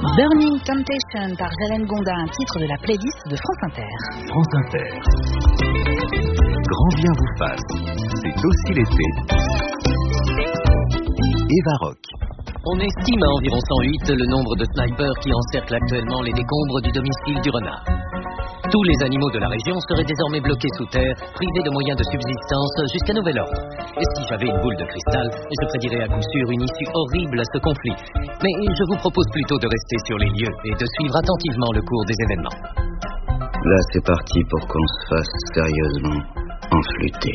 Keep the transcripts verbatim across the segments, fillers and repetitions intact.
Burning Temptation par Jalen Gonda, un titre de la playlist de France Inter. France Inter. Grand bien vous fasse. C'est aussi l'été. Eva Rock. On estime à environ cent huit le nombre de snipers qui encerclent actuellement les décombres du domicile du renard. Tous les animaux de la région seraient désormais bloqués sous terre, privés de moyens de subsistance jusqu'à nouvel ordre. Et si j'avais une boule de cristal, je prédirais à coup sûr une issue horrible à ce conflit. Mais je vous propose plutôt de rester sur les lieux et de suivre attentivement le cours des événements. Là, c'est parti pour qu'on se fasse sérieusement enfluter.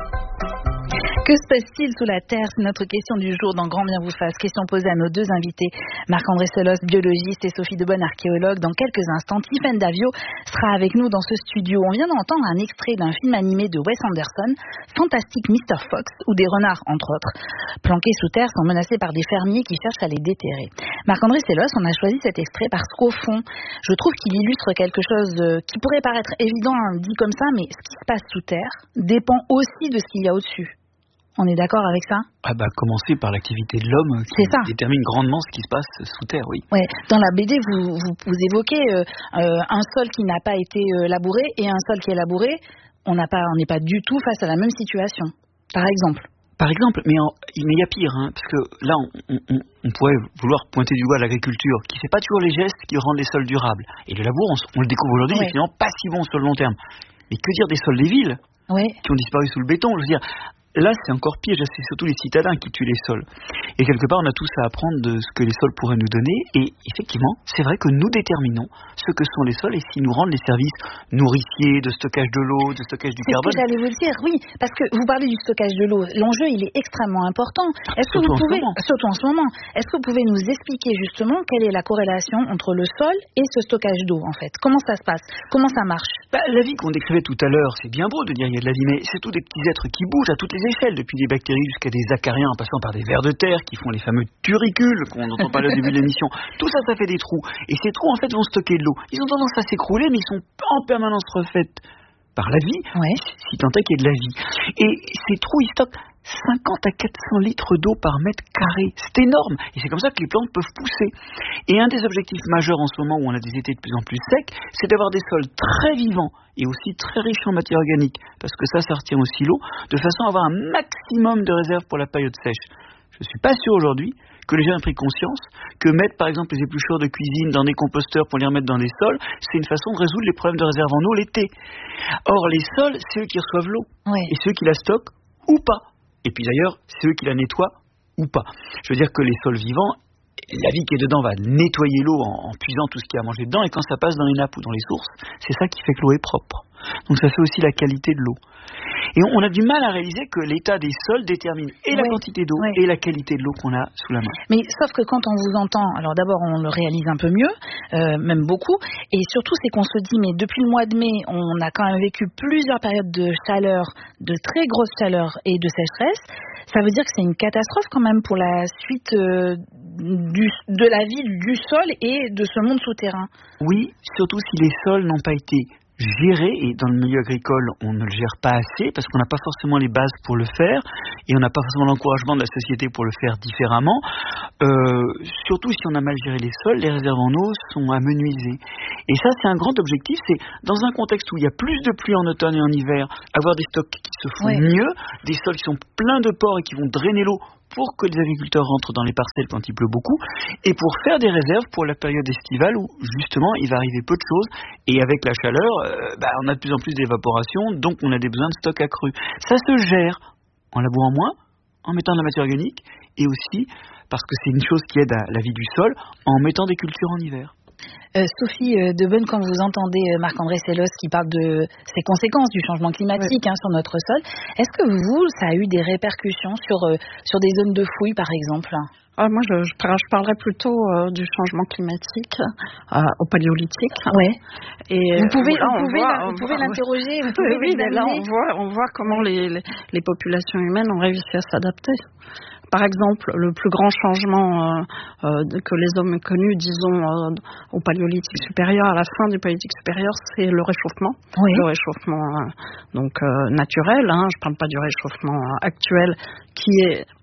Que se passe-t-il sous la terre? C'est notre question du jour dans Grand Bien vous fasse. Question posée à nos deux invités, Marc-André Selos, biologiste, et Sophie Debonne, archéologue. Dans quelques instants, Tiffaine Davio sera avec nous dans ce studio. On vient d'entendre un extrait d'un film animé de Wes Anderson, Fantastic mister Fox, où des renards, entre autres, planqués sous terre, sont menacés par des fermiers qui cherchent à les déterrer. Marc-André Selos, on a choisi cet extrait parce qu'au fond, je trouve qu'il illustre quelque chose qui pourrait paraître évident, hein, dit comme ça, mais ce qui se passe sous terre dépend aussi de ce qu'il y a au-dessus. On est d'accord avec ça? Ah bah commencer par l'activité de l'homme qui détermine grandement ce qui se passe sous terre, oui. Ouais. Dans la B D, vous, vous, vous évoquez euh, euh, un sol qui n'a pas été euh, labouré et un sol qui est labouré. On n'a pas, on n'est pas du tout face à la même situation. Par exemple. Par exemple, mais il y a pire, hein, parce que là, on, on, on pourrait vouloir pointer du doigt l'agriculture, qui ne fait pas toujours les gestes qui rendent les sols durables. Et le labour, on, on le découvre aujourd'hui, ouais. C'est finalement pas si bon sur le long terme. Mais que dire des sols des villes, ouais, qui ont disparu sous le béton? Je veux dire. Là, c'est encore pire, c'est surtout les citadins qui tuent les sols. Et quelque part, on a tous à apprendre de ce que les sols pourraient nous donner. Et effectivement, c'est vrai que nous déterminons ce que sont les sols et s'ils nous rendent les services nourriciers, de stockage de l'eau, de stockage du c'est carbone. C'est ce que j'allais vous dire, oui, parce que vous parlez du stockage de l'eau. L'enjeu, il est extrêmement important. Est-ce que vous pouvez, surtout en ce moment, est-ce que vous pouvez nous expliquer justement quelle est la corrélation entre le sol et ce stockage d'eau, en fait? Comment ça se passe? Comment ça marche? Bah, la vie qu'on décrivait tout à l'heure, c'est bien beau de dire il y a de la vie, mais c'est tout des petits êtres qui bougent à toutes les échelles, depuis des bactéries jusqu'à des acariens, en passant par des vers de terre qui font les fameux turicules qu'on entend parler au début de l'émission. Tout ça, ça fait des trous. Et ces trous, en fait, vont stocker de l'eau. Ils ont tendance à s'écrouler, mais ils sont en permanence refaits par la vie, ouais, si tant est qu'il y ait de la vie. Et ces trous, ils stockent cinquante à quatre cents litres d'eau par mètre carré. C'est énorme. Et c'est comme ça que les plantes peuvent pousser. Et un des objectifs majeurs en ce moment où on a des étés de plus en plus secs, c'est d'avoir des sols très vivants et aussi très riches en matière organique. Parce que ça, ça retient aussi l'eau, de façon à avoir un maximum de réserves pour la période sèche. Je ne suis pas sûr aujourd'hui que les gens aient pris conscience que mettre par exemple les épluchures de cuisine dans des composteurs pour les remettre dans les sols, c'est une façon de résoudre les problèmes de réserve en eau l'été. Or, les sols, c'est eux qui reçoivent l'eau. Ouais. Et c'est eux qui la stockent ou pas. Et puis d'ailleurs, c'est eux qui la nettoient ou pas. Je veux dire que les sols vivants, la vie qui est dedans va nettoyer l'eau en, en puisant tout ce qu'il y a à manger dedans, et quand ça passe dans les nappes ou dans les sources, c'est ça qui fait que l'eau est propre. Donc ça fait aussi la qualité de l'eau. Et on, on a du mal à réaliser que l'état des sols détermine et ouais, la quantité d'eau ouais, et la qualité de l'eau qu'on a sous la main. Mais sauf que quand on vous entend, alors d'abord on le réalise un peu mieux, euh, même beaucoup, et surtout c'est qu'on se dit, mais depuis le mois de mai, on a quand même vécu plusieurs périodes de chaleur, de très grosse chaleur et de sécheresse. Ça veut dire que c'est une catastrophe quand même pour la suite euh, du, de la vie du sol et de ce monde souterrain. Oui, surtout si les sols n'ont pas été gérés, et dans le milieu agricole on ne le gère pas assez parce qu'on n'a pas forcément les bases pour le faire et on n'a pas forcément l'encouragement de la société pour le faire différemment. Euh, surtout si on a mal géré les sols, les réserves en eau sont amenuisées. Et ça, c'est un grand objectif, c'est dans un contexte où il y a plus de pluie en automne et en hiver, avoir des stocks qui se font ouais, mieux, des sols qui sont pleins de pores et qui vont drainer l'eau pour que les agriculteurs rentrent dans les parcelles quand il pleut beaucoup, et pour faire des réserves pour la période estivale où justement il va arriver peu de choses, et avec la chaleur, euh, bah, on a de plus en plus d'évaporation, donc on a des besoins de stock accrus. Ça se gère en labourant moins, en mettant de la matière organique, et aussi parce que c'est une chose qui aide à la vie du sol, en mettant des cultures en hiver. Euh, Sophie euh, Debonne, quand vous entendez euh, Marc-André Selos qui parle de ces conséquences du changement climatique oui, hein, sur notre sol, est-ce que vous, ça a eu des répercussions sur, euh, sur des zones de fouilles par exemple? Ah, moi, je, je, je parlerais plutôt euh, du changement climatique euh, au paléolithique. Ouais. Et vous pouvez, là, vous pouvez, voit, la, vous pouvez voit, l'interroger, vous pouvez oui, là, on voit, on voit comment les, les, les populations humaines ont réussi à s'adapter. Par exemple, le plus grand changement euh, euh, que les hommes ont connu, disons, euh, au paléolithique supérieur, à la fin du paléolithique supérieur, c'est le réchauffement. Oui. Le réchauffement euh, donc euh, naturel, hein, je ne parle pas du réchauffement actuel, qui est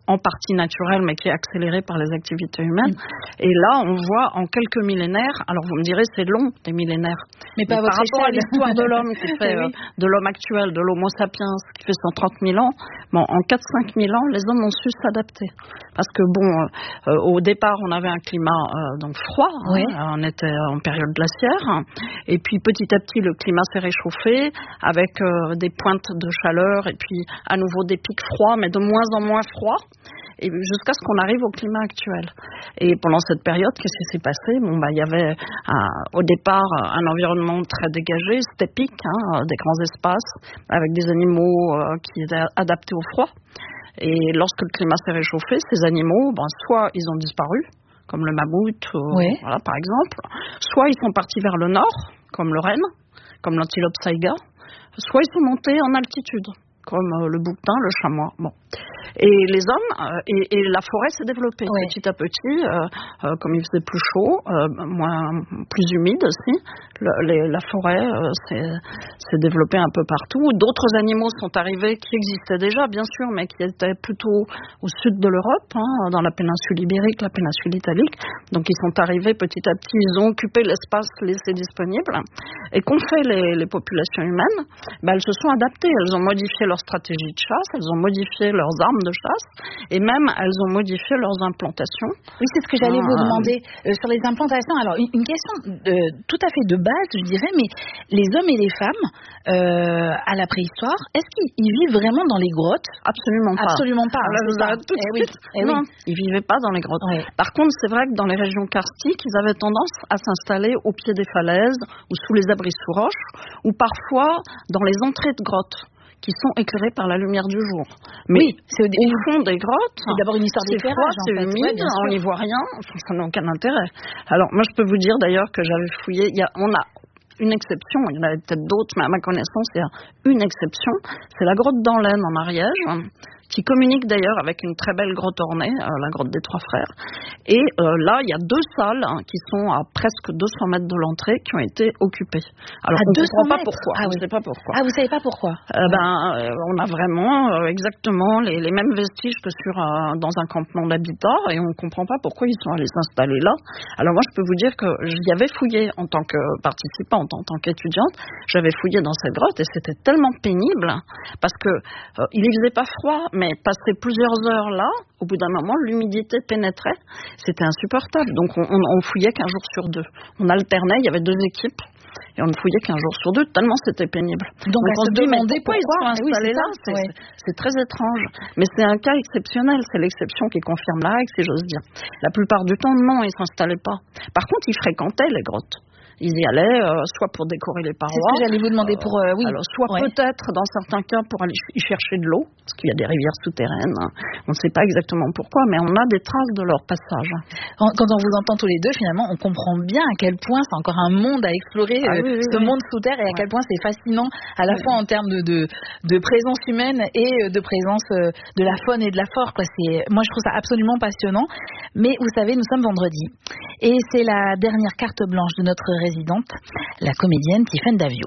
en partie naturelle, mais qui est accélérée par les activités humaines. Mmh. Et là, on voit en quelques millénaires, alors vous me direz, c'est long, des millénaires. Mais, mais pas par rapport échelle. à l'histoire de l'homme, qui fait, oui. euh, de l'homme actuel, de l'homo sapiens, qui fait cent trente mille ans, bon, en quatre à cinq mille ans, les hommes ont su s'adapter. Parce que, bon, euh, euh, au départ, on avait un climat euh, donc froid, oui. hein, on était en période glaciaire, et puis petit à petit, le climat s'est réchauffé, avec euh, des pointes de chaleur, et puis à nouveau des pics froids, mais de moins en moins froids. Et jusqu'à ce qu'on arrive au climat actuel. Et pendant cette période, qu'est-ce qui s'est passé? Bon, bah, il y avait un, au départ un environnement très dégagé, steppique, hein, des grands espaces, avec des animaux euh, qui étaient adaptés au froid. Et lorsque le climat s'est réchauffé, ces animaux, ben, soit ils ont disparu, comme le mammouth, euh, oui. voilà, par exemple, soit ils sont partis vers le nord, comme le renne, comme l'antilope saïga, soit ils sont montés en altitude, comme euh, le bouquetin, le chamois. Bon. Et les hommes, euh, et, et la forêt s'est développée oui. petit à petit, euh, euh, comme il faisait plus chaud, euh, moins, plus humide aussi. Le, les, la forêt euh, s'est, s'est développée un peu partout. D'autres animaux sont arrivés qui existaient déjà, bien sûr, mais qui étaient plutôt au sud de l'Europe, hein, dans la péninsule ibérique, la péninsule italique. Donc ils sont arrivés petit à petit, ils ont occupé l'espace laissé disponible. Et qu'ont fait les, les populations humaines? Ben, elles se sont adaptées, elles ont modifié leur stratégie de chasse, elles ont modifié leurs armes de chasse, et même elles ont modifié leurs implantations. Oui, c'est ce que j'allais euh, vous demander euh, sur les implantations. Alors, une, une question de, tout à fait de base, je dirais, mais les hommes et les femmes, euh, à la préhistoire, est-ce qu'ils ils vivent vraiment dans les grottes? Absolument pas. Absolument pas. Alors, je vous arrête tout de eh suite. Oui. Eh non, oui. Ils vivaient pas dans les grottes. Oui. Par contre, c'est vrai que dans les régions karstiques, ils avaient tendance à s'installer au pied des falaises, ou sous les abris sous roches, ou parfois dans les entrées de grottes, qui sont éclairées par la lumière du jour. Mais oui, c'est au, dé... au fond des grottes, c'est d'abord une histoire d'éclairage, c'est froid, c'est humide, ouais, on n'y voit rien, enfin, ça n'a aucun intérêt. Alors moi je peux vous dire d'ailleurs que j'avais fouillé, il y a, on a une exception, il y en avait peut-être d'autres, mais à ma connaissance il y a une exception, c'est la grotte d'Anlaine en Ariège, qui communique d'ailleurs avec une très belle grotte ornée, euh, la grotte des Trois Frères. Et euh, là, il y a deux salles hein, qui sont à presque deux cents mêtres de l'entrée qui ont été occupées. Alors, à on ne comprend pas pourquoi. Ah, on oui. ne sait pas pourquoi. Ah, vous savez pas pourquoi? euh, ben, euh, on a vraiment euh, exactement les, les mêmes vestiges que sur euh, dans un campement d'habitat et on ne comprend pas pourquoi ils sont allés s'installer là. Alors moi, je peux vous dire que j'y avais fouillé en tant que participante, en tant qu'étudiante. J'avais fouillé dans cette grotte et c'était tellement pénible parce que euh, il ne faisait pas froid, mais passer plusieurs heures là, au bout d'un moment, l'humidité pénétrait. C'était insupportable. Donc, on, on, on fouillait qu'un jour sur deux. On alternait, il y avait deux équipes. Et on ne fouillait qu'un jour sur deux, tellement c'était pénible. Donc, Donc on se demandait pourquoi, pourquoi ils sont installés oui, là. C'est, ouais. c'est, c'est très étrange. Mais c'est un cas exceptionnel. C'est l'exception qui confirme la règle, si j'ose dire. La plupart du temps, non, ils ne s'installaient pas. Par contre, ils fréquentaient les grottes. Ils y allaient, euh, soit pour décorer les parois. C'est ce que j'allais vous demander pour, euh, oui. Alors, soit ouais. peut-être, dans certains cas, pour aller y chercher de l'eau, parce qu'il y a des rivières souterraines. Hein. On ne sait pas exactement pourquoi, mais on a des traces de leur passage. Quand on vous entend tous les deux, finalement, on comprend bien à quel point c'est encore un monde à explorer, ah, euh, oui, oui, ce oui. monde sous terre, et à ouais. quel point c'est fascinant, à la oui. fois en termes de, de, de présence humaine et de présence euh, de la faune et de la flore. Quoi. C'est, moi, je trouve ça absolument passionnant. Mais vous savez, nous sommes vendredi, et c'est la dernière carte blanche de notre résidente, la comédienne Tiffaine Davio.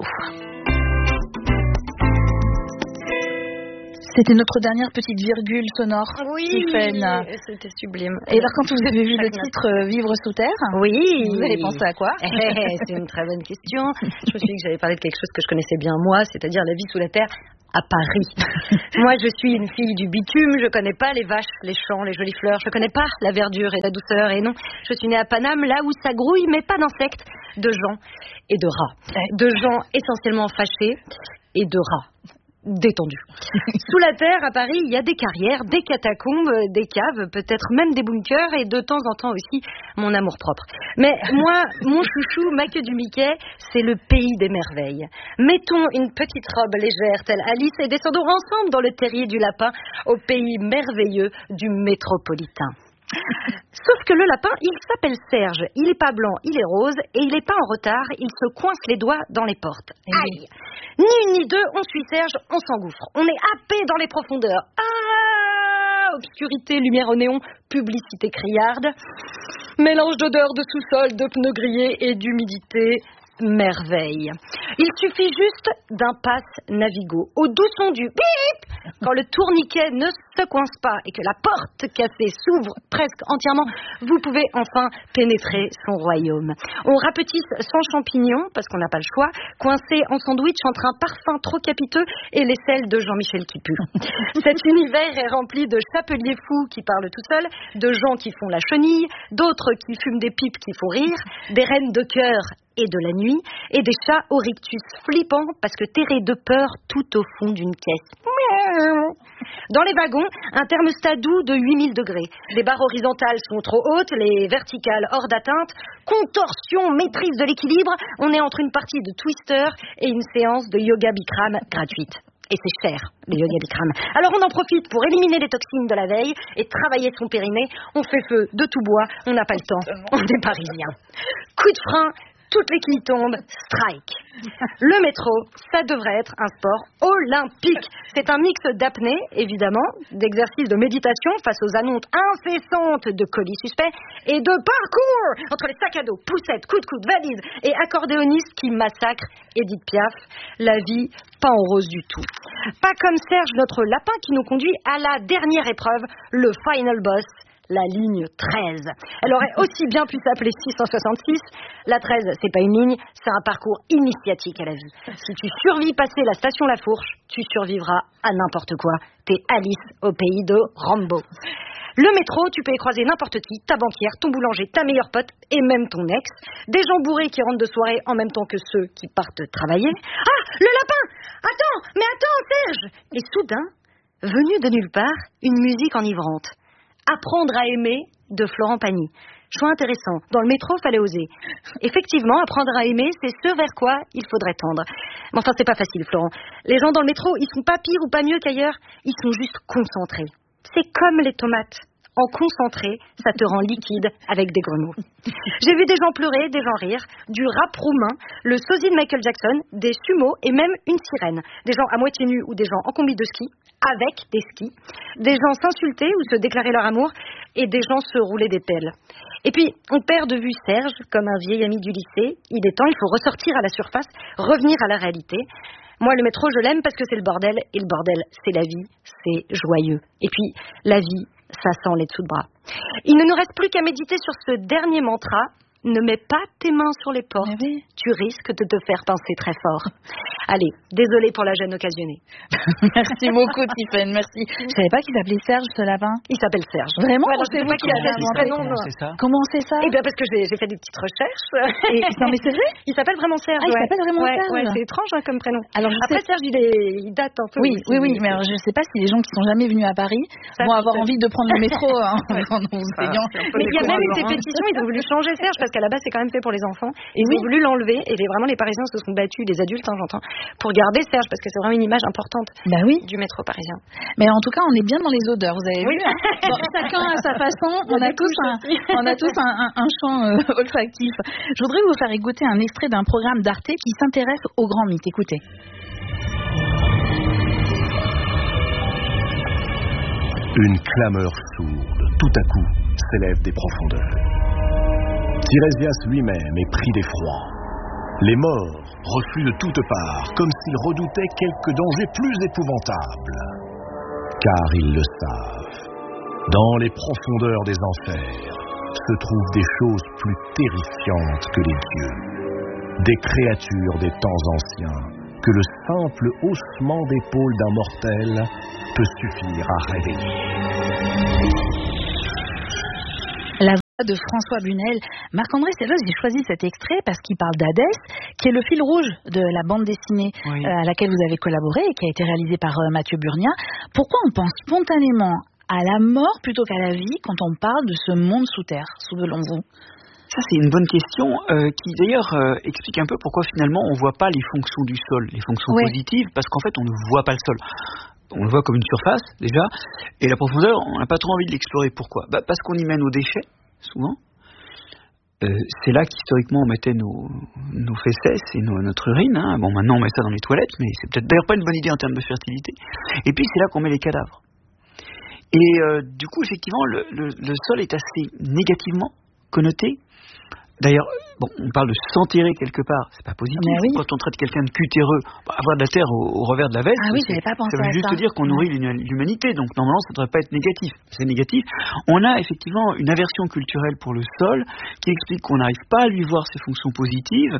C'était notre dernière petite virgule sonore, oui, Tiffaine. C'était sublime. Et alors, quand vous avez vu le titre euh, Vivre sous terre, oui, vous avez pensé à quoi? C'est une très bonne question. Je me suis dit que j'allais parler de quelque chose que je connaissais bien moi, c'est-à-dire la vie sous la terre à Paris. Moi, je suis une fille du bitume, je connais pas les vaches, les champs, les jolies fleurs, je connais pas la verdure et la douceur, et non, je suis née à Paname, là où ça grouille, mais pas d'insectes, de gens et de rats. De gens essentiellement fâchés et de rats détendus. Sous la terre, à Paris, il y a des carrières, des catacombes, des caves, peut-être même des bunkers, et de temps en temps aussi mon amour-propre. Mais moi, mon chouchou, ma queue du Mickey, c'est le pays des merveilles. Mettons une petite robe légère telle Alice et descendons ensemble dans le terrier du lapin au pays merveilleux du métropolitain. Sauf que le lapin, il s'appelle Serge. Il est pas blanc, il est rose, et il est pas en retard. Il se coince les doigts dans les portes. Aïe! Ni une ni deux, on suit Serge, on s'engouffre. On est happé dans les profondeurs. Ah! Obscurité, lumière au néon, publicité criarde. Mélange d'odeurs de sous-sol, de pneus grillés et d'humidité. merveille. Il suffit juste d'un pass Navigo au doux son du bip quand le tourniquet ne se coince pas et que la porte cassée s'ouvre presque entièrement. Vous pouvez enfin pénétrer son royaume. On rapetisse sans champignons parce qu'on n'a pas le choix, coincé en sandwich entre un parfum trop capiteux et l'aisselle de Jean-Michel qui pue. Cet univers est rempli de chapeliers fous qui parlent tout seuls, de gens qui font la chenille, d'autres qui fument des pipes qui font rire, des reines de cœur et de la nuit, et des chats au rictus flippants parce que terrés de peur tout au fond d'une caisse. Dans les wagons, un thermostat doux de huit mille degrés. Les barres horizontales sont trop hautes, les verticales hors d'atteinte. Contorsion, maîtrise de l'équilibre. On est entre une partie de Twister et une séance de yoga Bikram gratuite. Et c'est cher, le yoga Bikram. Alors on en profite pour éliminer les toxines de la veille et travailler son périnée. On fait feu de tout bois, on n'a pas le temps, on est parisiens. Coup de frein, toutes les quilles tombent, strike. Le métro, ça devrait être un sport olympique. C'est un mix d'apnée, évidemment, d'exercices de méditation face aux annonces incessantes de colis suspects et de parcours entre les sacs à dos, poussettes, coups de coude, valises et accordéonistes qui massacrent Edith Piaf. La vie, pas en rose du tout. Pas comme Serge, notre lapin, qui nous conduit à la dernière épreuve, le final boss. La ligne treize. Elle aurait aussi bien pu s'appeler six cent soixante-six. La treize, c'est pas une ligne, c'est un parcours initiatique à la vie. Si tu survis passer la station La Fourche, tu survivras à n'importe quoi. T'es Alice au pays de Rambo. Le métro, tu peux y croiser n'importe qui, ta banquière, ton boulanger, ta meilleure pote et même ton ex. Des gens bourrés qui rentrent de soirée en même temps que ceux qui partent travailler. Ah, le lapin! Attends, mais attends, Serge! Et soudain, venu de nulle part, une musique enivrante. Apprendre à aimer de Florent Pagny. Choix intéressant. Dans le métro, fallait oser. Effectivement, apprendre à aimer, c'est ce vers quoi il faudrait tendre. Mais enfin, c'est pas facile, Florent. Les gens dans le métro, ils sont pas pires ou pas mieux qu'ailleurs. Ils sont juste concentrés. C'est comme les tomates. En concentré, ça te rend liquide avec des grenouilles. J'ai vu des gens pleurer, des gens rire, du rap roumain, le sosie de Michael Jackson, des sumos et même une sirène. Des gens à moitié nus ou des gens en combi de ski, avec des skis. Des gens s'insulter ou se déclarer leur amour et des gens se rouler des pelles. Et puis, on perd de vue Serge comme un vieil ami du lycée. Il est temps, il faut ressortir à la surface, revenir à la réalité. Moi, le métro, je l'aime parce que c'est le bordel. Et le bordel, c'est la vie, c'est joyeux. Et puis, la vie, ça sent les dessous de bras. Il ne nous reste plus qu'à méditer sur ce dernier mantra. Ne mets pas tes mains sur les portes. Oui. Tu risques de te faire pincer très fort. Allez, désolé pour la gêne occasionnée. Merci beaucoup, Tiffaine, merci. Je savais pas qu'il s'appelait Serge, ce lapin. Il s'appelle Serge. Vraiment? Ouais, je sais pas qui a fait son prénom. Comment c'est ça? Comment c'est ça? Eh bien, parce que j'ai, j'ai fait des petites recherches. Et, non, mais c'est vrai? Il s'appelle vraiment Serge. Ah, il ouais. s'appelle vraiment ouais, Serge? Ouais, c'est étrange hein, comme prénom. Alors, après, sais... Serge, il, est... il date un peu. Oui, oui, oui, mais alors, je sais pas si les gens qui sont jamais venus à Paris ça, vont avoir envie de prendre le métro hein, en nous enseignant. Mais il y a même eu des pétitions, ils ont voulu changer Serge parce qu'à la base, c'est quand même fait pour les enfants. Et ils oui. ont voulu l'enlever. Et les, vraiment, les Parisiens se sont battus, les adultes, hein, j'entends, pour garder Serge parce que c'est vraiment une image importante bah oui. du métro parisien. Mais en tout cas, on est bien dans les odeurs, vous avez oui. vu hein. Bon, chacun à sa façon, on a tous un, on a tous un, un, un champ euh, olfactif. Je voudrais vous faire écouter un extrait d'un programme d'Arte qui s'intéresse aux grands mythes. Écoutez. Une clameur sourde, tout à coup, s'élève des profondeurs. Tirésias lui-même est pris d'effroi. Les morts refluent de toutes parts, comme s'ils redoutaient quelque danger plus épouvantable. Car ils le savent. Dans les profondeurs des enfers se trouvent des choses plus terrifiantes que les dieux. Des créatures des temps anciens que le simple haussement d'épaule d'un mortel peut suffire à réveiller. La voix de François Bunel. Marc-André Sellos, j'ai choisi cet extrait parce qu'il parle d'Hadès, qui est le fil rouge de la bande dessinée oui. euh, à laquelle vous avez collaboré et qui a été réalisée par euh, Mathieu Burnia. Pourquoi on pense spontanément à la mort plutôt qu'à la vie quand on parle de ce monde sous terre, selon vous? Ça, c'est une bonne question euh, qui, d'ailleurs, euh, explique un peu pourquoi, finalement, on ne voit pas les fonctions du sol, les fonctions oui. positives, parce qu'en fait, on ne voit pas le sol. On le voit comme une surface, déjà, et la profondeur, on n'a pas trop envie de l'explorer. Pourquoi? Bah, parce qu'on y met nos déchets, souvent. Euh, c'est là qu'historiquement, on mettait nos, nos fesses et nos, notre urine. Hein. Bon, maintenant, on met ça dans les toilettes, mais c'est peut-être d'ailleurs pas une bonne idée en termes de fertilité. Et puis, c'est là qu'on met les cadavres. Et euh, du coup, effectivement, le, le, le sol est assez négativement connoté. D'ailleurs, Bon, on parle de s'enterrer quelque part, c'est pas positif. Oui. Quand on traite quelqu'un de cutéreux, bah, avoir de la terre au, au revers de la veste, ah oui, j'avais pas pensé ça veut à juste ça. dire qu'on nourrit ouais. l'humanité. Donc normalement, ça ne devrait pas être négatif. C'est négatif. On a effectivement une aversion culturelle pour le sol qui explique qu'on n'arrive pas à lui voir ses fonctions positives,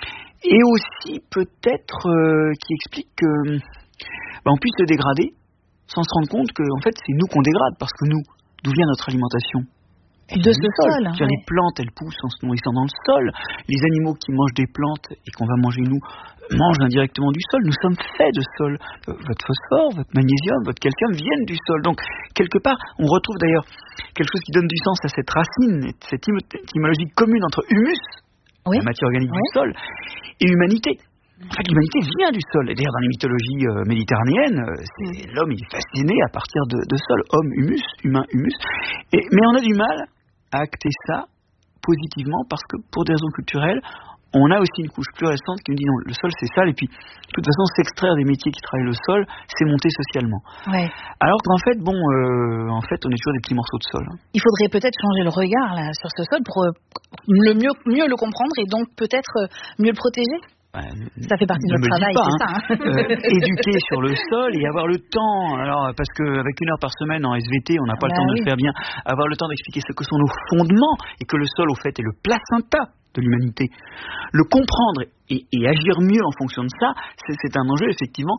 et aussi peut-être euh, qui explique que bah, on puisse le dégrader sans se rendre compte que en fait c'est nous qu'on dégrade, parce que nous, d'où vient notre alimentation? De ce sol. sol ouais. Les plantes, elles poussent en se nourrissant dans le sol. Les animaux qui mangent des plantes et qu'on va manger nous, mangent indirectement du sol. Nous sommes faits de sol. Euh, votre phosphore, votre magnésium, votre calcium viennent du sol. Donc, quelque part, on retrouve d'ailleurs quelque chose qui donne du sens à cette racine, cette étymologie commune entre humus, oui. la matière organique oui. du sol, et humanité. En fait, l'humanité vient du sol. Et d'ailleurs, dans les mythologies euh, méditerranéennes, euh, c'est, l'homme est fasciné à partir de, de sol. Homme, humus, humain, humus. Et, mais on a du mal à acter ça positivement, parce que pour des raisons culturelles, on a aussi une couche plus récente qui nous dit non, le sol c'est sale, et puis de toute façon s'extraire des métiers qui travaillent le sol, c'est monter socialement. Ouais. Alors qu'en fait, bon, euh, en fait, on est toujours des petits morceaux de sol. Il faudrait peut-être changer le regard là sur ce sol pour euh, le mieux, mieux le comprendre et donc peut-être euh, mieux le protéger. Ben, ça fait partie de notre travail, pas, c'est hein. ça. Hein. Euh, éduquer sur le sol et avoir le temps, alors parce qu'avec une heure par semaine en S V T, on n'a pas bah le temps oui. de le faire bien, avoir le temps d'expliquer ce que sont nos fondements et que le sol, au fait, est le placenta de l'humanité. Le comprendre et, et agir mieux en fonction de ça, c'est, c'est un enjeu, effectivement,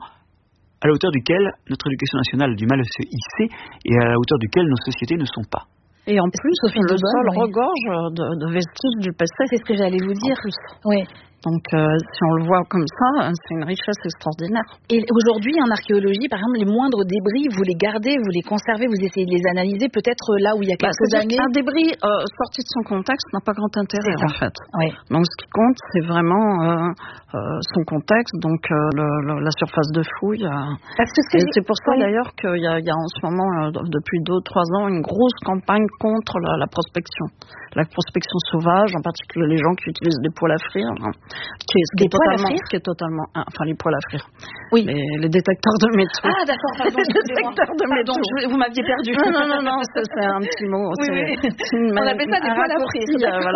à la hauteur duquel notre éducation nationale a du mal à se hisser et à la hauteur duquel nos sociétés ne sont pas. Et en plus, Sophie le Debonne, sol oui. regorge de, de vestiges du passé. C'est ce que j'allais vous dire. En plus. Oui. Donc, euh, si on le voit comme ça, c'est une richesse extraordinaire. Et aujourd'hui, en archéologie, par exemple, les moindres débris, vous les gardez, vous les conservez, vous essayez de les analyser, peut-être là où il y a quelques bah, années. Un débris euh, sorti de son contexte n'a pas grand intérêt, en fait. Oui. Donc, ce qui compte, c'est vraiment euh, euh, son contexte, donc euh, le, le, la surface de fouille. Euh. Parce que c'est, c'est pour ça, oui. d'ailleurs, qu'il y a, il y a en ce moment, euh, depuis deux ou trois ans, une grosse campagne contre la, la prospection. La prospection sauvage, en particulier les gens qui utilisent des poils à frire, hein, qui est, qui des est poils totalement, à frire qui est totalement, hein, enfin les poils à frire. Oui. Les, les détecteurs de métaux. Ah d'accord, pardon. Les détecteurs de métaux. Je, vous m'aviez perdu. Non, non, non, non c'est, c'est un petit mot. Oui, c'est, oui. c'est une, on appelle ça des poils à frire. Euh, voilà.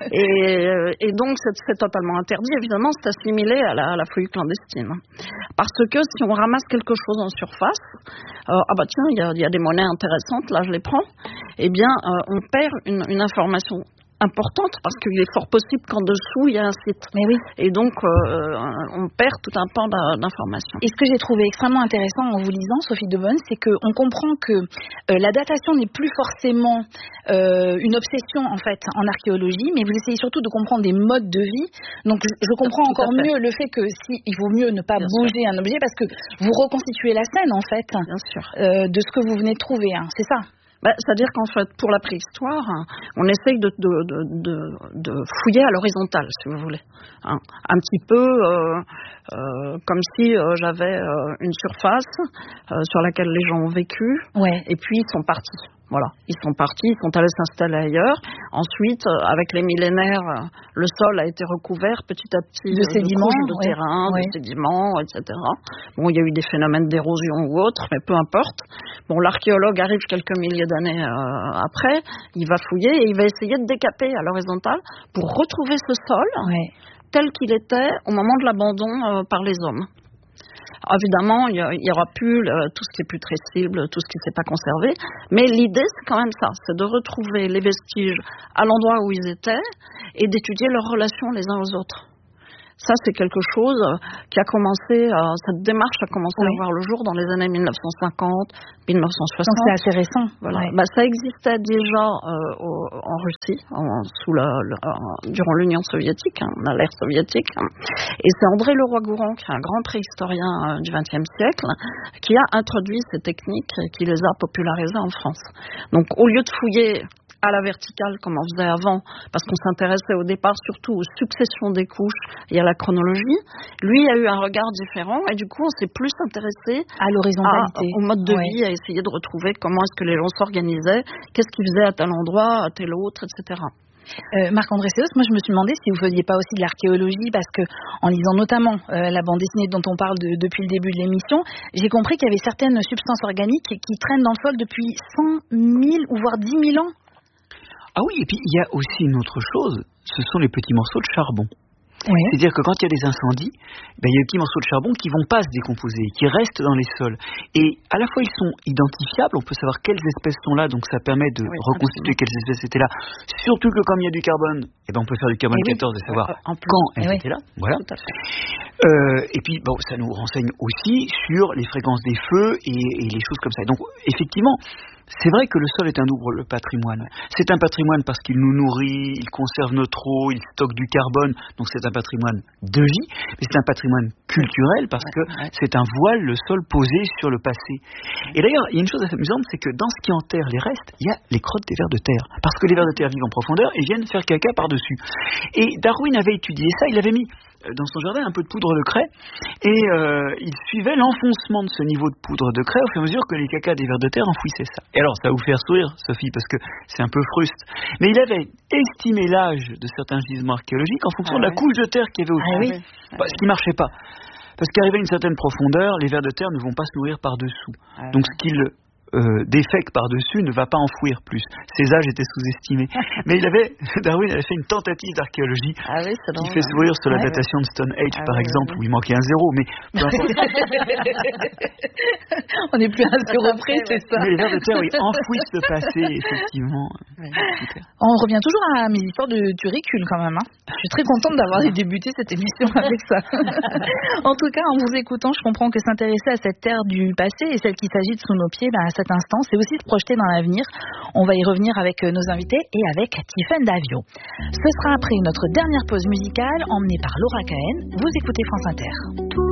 et, euh, et donc c'est, c'est totalement interdit. Évidemment, c'est assimilé à la, à la fouille clandestine. Parce que si on ramasse quelque chose en surface, euh, ah bah tiens, il y a, y a des monnaies intéressantes, là je les prends. Eh bien, euh, on perd une, une information importante, parce qu'il est fort possible qu'en dessous il y a un site. Mais oui. Et donc euh, on perd tout un pan d'informations. Et ce que j'ai trouvé extrêmement intéressant en vous lisant, Sophie Debonne, c'est qu'on comprend que euh, la datation n'est plus forcément euh, une obsession en fait en archéologie, mais vous essayez surtout de comprendre des modes de vie. Donc je, je comprends tout encore mieux le fait que si il vaut mieux ne pas Bien bouger sûr. un objet, parce que vous reconstituez la scène en fait. Bien sûr. Euh, de ce que vous venez de trouver, hein. C'est ça. Bah, c'est-à-dire qu'en fait, pour la préhistoire, on essaye de, de, de, de, de fouiller à l'horizontale, si vous voulez. Hein, un petit peu euh, euh, comme si euh, j'avais euh, une surface euh, sur laquelle les gens ont vécu, ouais. et puis ils sont partis. Voilà, ils sont partis, ils sont allés s'installer ailleurs. Ensuite, euh, avec les millénaires, euh, le sol a été recouvert petit à petit de, de sédiments, de ouais. terrain, ouais. de sédiments, et cetera. Bon, il y a eu des phénomènes d'érosion ou autres, mais peu importe. Bon, l'archéologue arrive quelques milliers d'années euh, après, il va fouiller et il va essayer de décaper à l'horizontale pour retrouver ce sol ouais. tel qu'il était au moment de l'abandon euh, par les hommes. Alors, évidemment, il y aura plus euh, tout ce qui est putrescible, tout ce qui ne s'est pas conservé, mais l'idée, c'est quand même ça, c'est de retrouver les vestiges à l'endroit où ils étaient et d'étudier leurs relations les uns aux autres. Ça, c'est quelque chose qui a commencé, euh, cette démarche a commencé oui. à voir le jour dans les années mille neuf cent cinquante, mille neuf cent soixante. Donc c'est assez récent. Voilà. Ouais. Bah, ça existait déjà euh, au, en Russie, en, sous la, le, euh, durant l'Union soviétique, hein, à l'ère soviétique. Hein. Et c'est André Leroy-Gourhan, qui est un grand préhistorien euh, du vingtième siècle, qui a introduit ces techniques et qui les a popularisées en France. Donc au lieu de fouiller à la verticale comme on faisait avant, parce qu'on s'intéressait au départ surtout aux successions des couches et à la chronologie, lui a eu un regard différent et du coup on s'est plus intéressé à l'horizontalité, à, au mode de ouais. vie, à essayer de retrouver comment est-ce que les gens s'organisaient, qu'est-ce qu'ils faisaient à tel endroit, à tel autre, et cetera. Euh, Marc-André Seos, moi je me suis demandé si vous faisiez pas aussi de l'archéologie, parce que en lisant notamment euh, la bande dessinée dont on parle de, depuis le début de l'émission, j'ai compris qu'il y avait certaines substances organiques qui traînent dans le sol depuis cent mille ou voire dix mille ans. Ah oui, et puis il y a aussi une autre chose, ce sont les petits morceaux de charbon. Oui. C'est-à-dire que quand il y a des incendies, ben, il y a des petits morceaux de charbon qui vont pas se décomposer, qui restent dans les sols. Et à la fois, ils sont identifiables, on peut savoir quelles espèces sont là, donc ça permet de oui, reconstituer absolument. Quelles espèces étaient là. Surtout que comme il y a du carbone, eh ben, on peut faire du carbone et quatorze oui. et savoir en plus. Quand elles oui. étaient là. Voilà. Euh, et puis, bon, ça nous renseigne aussi sur les fréquences des feux et, et les choses comme ça. Donc, effectivement, c'est vrai que le sol est un double patrimoine. C'est un patrimoine parce qu'il nous nourrit, il conserve notre eau, il stocke du carbone, donc c'est un patrimoine de vie, mais c'est un patrimoine culturel parce que c'est un voile, le sol posé sur le passé. Et d'ailleurs, il y a une chose assez amusante, c'est que dans ce qui enterre les restes, il y a les crottes des vers de terre. Parce que les vers de terre vivent en profondeur et viennent faire caca par-dessus. Et Darwin avait étudié ça, il avait mis dans son jardin un peu de poudre de craie et euh, il suivait l'enfoncement de ce niveau de poudre de craie au fur et à mesure que les cacas des vers de terre enfouissaient ça. Et alors ça va vous faire sourire Sophie parce que c'est un peu fruste, mais il avait estimé l'âge de certains gisements archéologiques en fonction ah, de la oui. couche de terre qu'il y avait au-dessus, ah, oui. bah, ce qui marchait pas parce qu'arrivé à une certaine profondeur les vers de terre ne vont pas se nourrir par-dessous, ah, donc ce qu'il Euh, défecte par-dessus ne va pas enfouir plus. Ses âges étaient sous-estimés. Mais il avait, Darwin avait fait une tentative d'archéologie ah oui, qui fait sourire sur la ouais, datation ouais. de Stone Age, ah par oui, exemple, oui. où il manquait un zéro, mais peu importe. On n'est plus à un zéro près, c'est ça. Mais les vers de terre, oui, enfouissent le passé, effectivement. Ouais. On revient toujours à mes histoires de turricules, quand même. Hein. Je suis très contente d'avoir débuté cette émission avec ça. En tout cas, en vous écoutant, je comprends que s'intéresser à cette terre du passé et celle qui s'agite sous nos pieds, bah, cet instant, c'est aussi se projeter dans l'avenir. On va y revenir avec nos invités et avec Tiffaine Davio. Ce sera après notre dernière pause musicale emmenée par Laura Cahen. Vous écoutez France Inter.